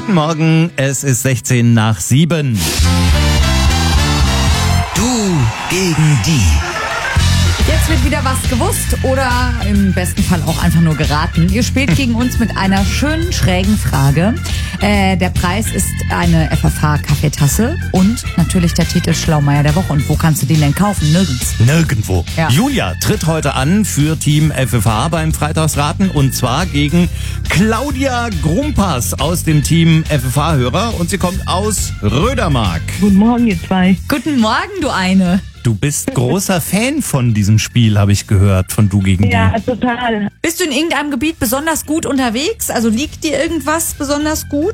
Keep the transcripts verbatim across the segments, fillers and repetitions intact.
Guten Morgen, es ist sechzehn nach sieben. Du gegen die. Jetzt wird wieder was gewusst oder im besten Fall auch einfach nur geraten. Ihr spielt gegen uns mit einer schönen, schrägen Frage. Äh, der Preis ist eine F F H-Kaffeetasse und natürlich der Titel Schlaumeier der Woche. Und wo kannst du den denn kaufen? Nirgends. Nirgendwo. Ja. Julia tritt heute an für Team F F H beim Freitagsraten und zwar gegen Claudia Grumpas aus dem Team F F H-Hörer und sie kommt aus Rödermark. Guten Morgen, ihr zwei. Guten Morgen, du eine. Du bist großer Fan von diesem Spiel, habe ich gehört, von Du gegen Ja, die. total. Bist du in irgendeinem Gebiet besonders gut unterwegs? Also liegt dir irgendwas besonders gut?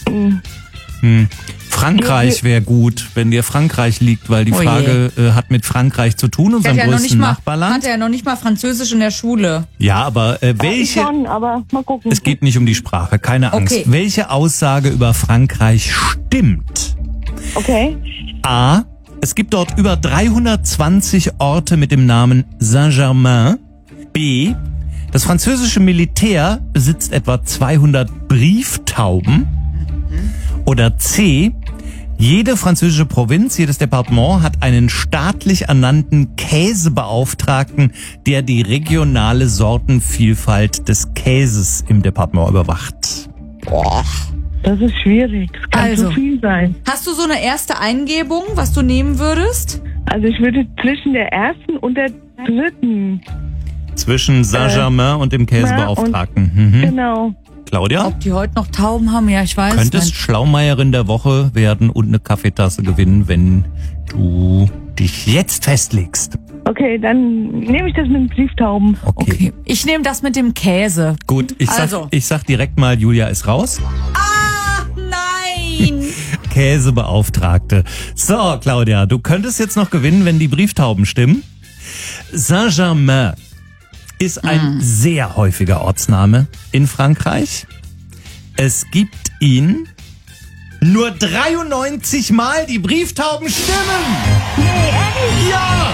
Hm. Frankreich wäre gut, wenn dir Frankreich liegt, weil die Oh je. Frage äh, hat mit Frankreich zu tun, unserem ja noch größten nicht mal, Nachbarland. hatte ja noch nicht mal Französisch in der Schule. Ja, aber äh, Ich welche... schon, aber mal gucken. Es geht nicht um die Sprache, keine Angst. Okay. Welche Aussage über Frankreich stimmt? Okay. A. Es gibt dort über dreihundertzwanzig Orte mit dem Namen Saint-Germain. B. Das französische Militär besitzt etwa zweihundert Brieftauben. Oder C. Jede französische Provinz, jedes Departement hat einen staatlich ernannten Käsebeauftragten, der die regionale Sortenvielfalt des Käses im Departement überwacht. Boah. Das ist schwierig. Es kann Also. zu viel sein. Hast du so eine erste Eingebung, was du nehmen würdest? Also ich würde zwischen der ersten und der dritten. Zwischen Saint-Germain und dem Käsebeauftragten. Mhm. Genau. Claudia? Ob die heute noch Tauben haben? Ja, ich weiß Könntest nicht. Schlaumeierin der Woche werden und eine Kaffeetasse gewinnen, wenn du dich jetzt festlegst. Okay, dann nehme ich das mit den Brieftauben. Okay. Okay, ich nehme das mit dem Käse. Gut, ich sag, Also. ich sag direkt mal, Julia ist raus. Ah, nein! Käsebeauftragte. So, Claudia, du könntest jetzt noch gewinnen, wenn die Brieftauben stimmen. Saint-Germain ist ein sehr häufiger Ortsname in Frankreich. Es gibt ihn nur dreiundneunzig Mal. Die Brieftauben stimmen. Nee, ehrlich? Ja!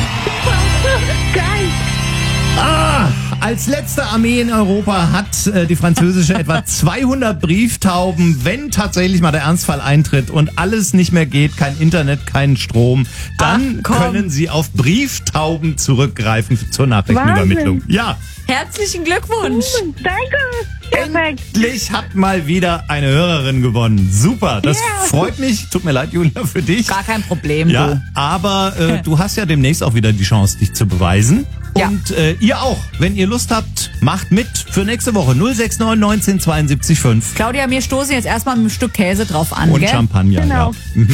Geil. Ah, als letzte Armee in Europa hat äh, die französische etwa zweihundert Brieftauben. Wenn tatsächlich mal der Ernstfall eintritt und alles nicht mehr geht, kein Internet, kein Strom, dann Ach, komm. können sie auf Brieftauben zurückgreifen zur Nachrichtenübermittlung. Wahnsinn. Ja, Herzlichen Glückwunsch! Danke. Perfekt. endlich hat mal wieder eine Hörerin gewonnen. Super, das Ja. freut mich. Tut mir leid, Julia, für dich. Gar kein Problem, Ja, du. aber äh, du hast ja demnächst auch wieder die Chance, dich zu beweisen. Ja. Und äh, ihr auch, wenn ihr Lust habt, macht mit für nächste Woche. null sechs neun neunzehn zweiundsiebzig fünf. Claudia, wir stoßen jetzt erstmal mit einem Stück Käse drauf an, Und gell? Champagner, Genau. ja. Mhm.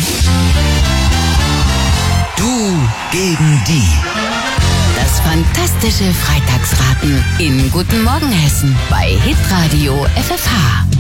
Du gegen die. Das fantastische Freitagsraten in Guten Morgen Hessen bei Hitradio F F H.